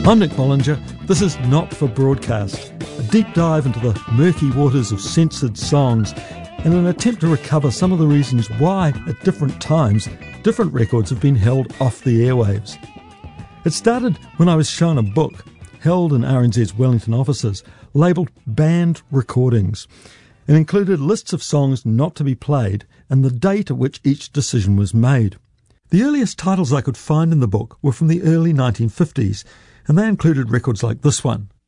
I'm Nick Bollinger. This is Not for Broadcast, a deep dive into the murky waters of censored songs in an attempt to recover some of the reasons why, at different times, different records have been held off the airwaves. It started when I was shown a book held in RNZ's Wellington offices labelled Banned Recordings and included lists of songs not to be played and the date at which each decision was made. The earliest titles I could find in the book were from the early 1950s, and they included records like this one,